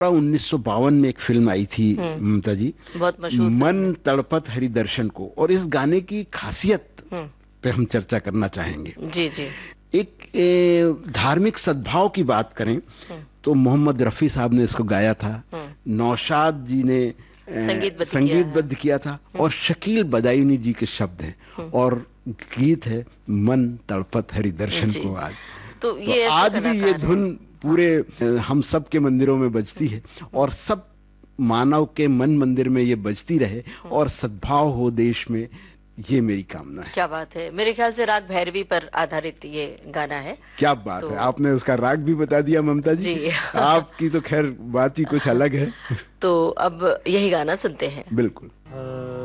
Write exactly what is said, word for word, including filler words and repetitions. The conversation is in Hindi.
उन्नीस सौ बावन में एक फिल्म आई थी ममता जी, बहुत मशहूर, मन तड़पत हरिदर्शन को, और इस गाने की खासियत पे हम चर्चा करना चाहेंगे। जी जी। एक ए, धार्मिक सद्भाव की बात करें तो मोहम्मद रफी साहब ने इसको गाया था, नौशाद जी ने संगीतबद्ध संगीतबद्ध किया था, और शकील बदायूनी जी के शब्द हैं, और गीत है मन तड़पत हरिदर्शन को। आज तो, ये तो आज भी ये धुन पूरे हम सब के मंदिरों में बजती है, और सब मानव के मन मंदिर में ये बजती रहे, और सद्भाव हो देश में, ये मेरी कामना है। क्या बात है। मेरे ख्याल से राग भैरवी पर आधारित ये गाना है। क्या बात तो... है, आपने उसका राग भी बता दिया ममता जी, जी। आपकी तो खैर बात ही कुछ अलग है। तो अब यही गाना सुनते हैं। बिल्कुल।